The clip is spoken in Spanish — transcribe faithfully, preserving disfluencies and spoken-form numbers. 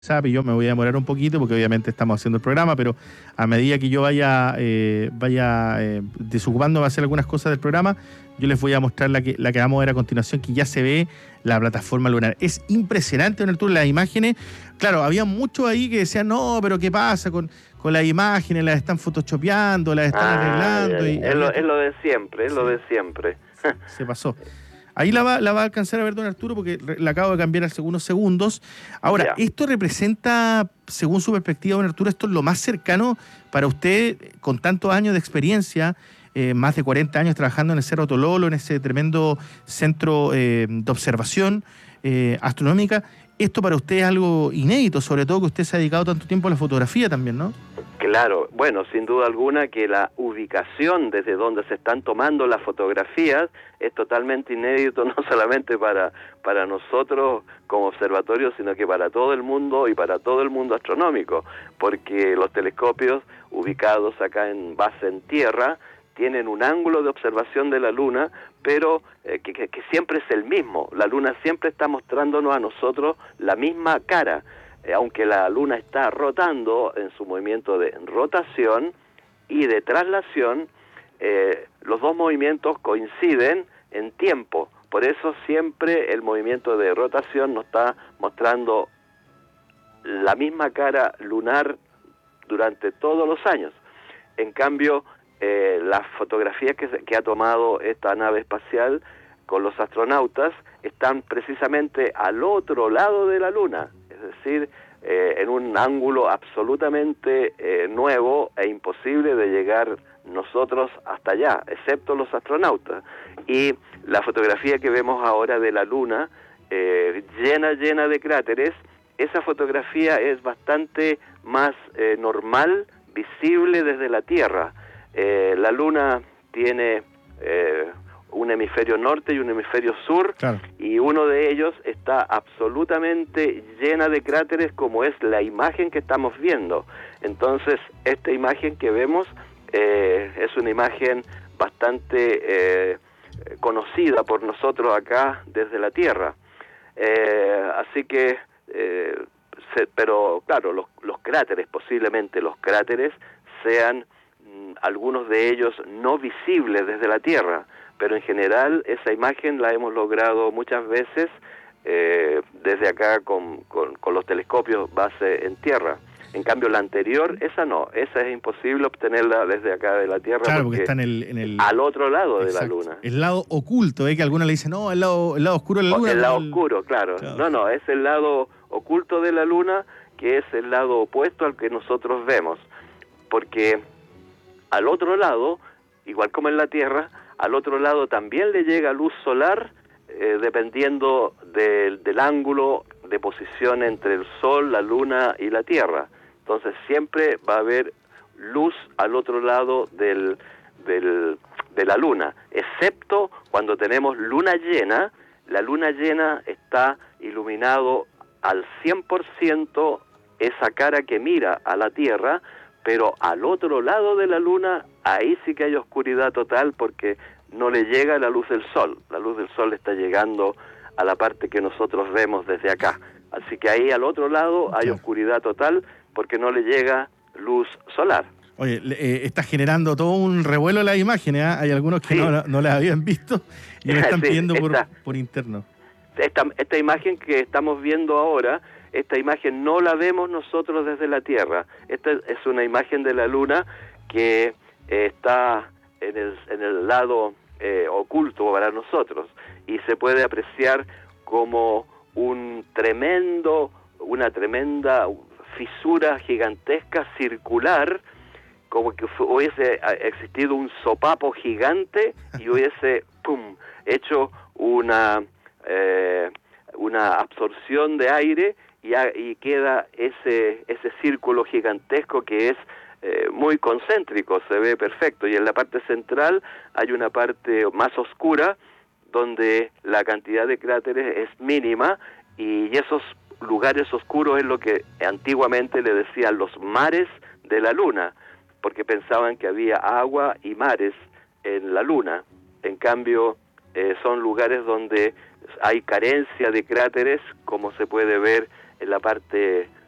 Y yo me voy a demorar un poquito porque obviamente estamos haciendo el programa, pero a medida que yo vaya eh, vaya eh, desocupándome a hacer algunas cosas del programa, yo les voy a mostrar la que, la que vamos a ver a continuación, que ya se ve la plataforma lunar. Es impresionante, don Arturo, las imágenes. Claro, había muchos ahí que decían, no, pero ¿qué pasa con, con las imágenes? Las están photoshopeando, las están ah, arreglando. ya, ya. Y Es, lo, es lo de siempre, es sí, lo de siempre. se pasó. Ahí la va, la va a alcanzar a ver don Arturo porque la acabo de cambiar hace unos segundos. Ahora, Ya. ¿esto representa, según su perspectiva, don Arturo, esto es lo más cercano para usted, con tantos años de experiencia, eh, más de cuarenta años trabajando en el Cerro Tololo, en ese tremendo centro eh, de observación eh, astronómica? Esto para usted es algo inédito, sobre todo que usted se ha dedicado tanto tiempo a la fotografía también, ¿no? Claro, bueno, sin duda alguna que la ubicación desde donde se están tomando las fotografías es totalmente inédito, no solamente para, para nosotros como observatorio, sino que para todo el mundo y para todo el mundo astronómico, porque los telescopios ubicados acá en base en tierra tienen un ángulo de observación de la Luna, pero eh, que, que, que siempre es el mismo. La Luna siempre está mostrándonos a nosotros la misma cara. Eh, aunque la Luna está rotando en su movimiento de rotación y de traslación, eh, los dos movimientos coinciden en tiempo. Por eso siempre el movimiento de rotación nos está mostrando la misma cara lunar durante todos los años. En cambio, eh, las fotografías que, que ha tomado esta nave espacial con los astronautas están precisamente al otro lado de la Luna. Es decir, eh, en un ángulo absolutamente eh, nuevo e imposible de llegar nosotros hasta allá, excepto los astronautas. Y la fotografía que vemos ahora de la Luna, eh, llena, llena de cráteres, esa fotografía es bastante más eh, normal, visible desde la Tierra. Eh, la Luna tiene Eh, un hemisferio norte y un hemisferio sur, claro, y uno de ellos está absolutamente llena de cráteres, como es la imagen que estamos viendo. Entonces, esta imagen que vemos eh, es una imagen bastante eh, conocida por nosotros acá desde la Tierra. Eh, así que, eh, se, pero claro, los, los cráteres, posiblemente los cráteres sean mmm, algunos de ellos no visibles desde la Tierra, pero en general esa imagen la hemos logrado muchas veces eh, desde acá con, con, con los telescopios base en tierra. En cambio la anterior, esa no, esa es imposible obtenerla desde acá de la Tierra, claro, porque, porque está en el, en el al otro lado, exacto, de la Luna. El lado oculto, ¿eh? Que algunos le dicen, no, el lado, el lado oscuro de la Luna. El lado no, oscuro, claro. claro. No, no, es el lado oculto de la Luna, que es el lado opuesto al que nosotros vemos, porque al otro lado, igual como en la Tierra, al otro lado también le llega luz solar, eh, dependiendo del, del ángulo de posición entre el Sol, la Luna y la Tierra. Entonces siempre va a haber luz al otro lado del, del, de la Luna, excepto cuando tenemos luna llena. La luna llena está iluminado al cien por ciento esa cara que mira a la Tierra, pero al otro lado de la Luna, ahí sí que hay oscuridad total, porque no le llega la luz del Sol. La luz del Sol está llegando a la parte que nosotros vemos desde acá. Así que ahí al otro lado hay oscuridad total, porque no le llega luz solar. Oye, eh, está generando todo un revuelo las imágenes, ¿eh? Hay algunos que sí. no, no las habían visto y me están sí, pidiendo por, esta, por interno. Esta, esta imagen que estamos viendo ahora, esta imagen no la vemos nosotros desde la Tierra. Esta es una imagen de la Luna que eh, está en el, en el lado eh, oculto para nosotros, y se puede apreciar como un tremendo, una tremenda fisura gigantesca circular, como que hubiese existido un sopapo gigante y hubiese pum, hecho una eh, una absorción de aire, y, a, y queda ese ese círculo gigantesco que es eh, muy concéntrico, se ve perfecto, y en la parte central hay una parte más oscura donde la cantidad de cráteres es mínima, y esos lugares oscuros es lo que antiguamente le decían los mares de la Luna, porque pensaban que había agua y mares en la Luna. En cambio, eh, son lugares donde hay carencia de cráteres, como se puede ver en la parte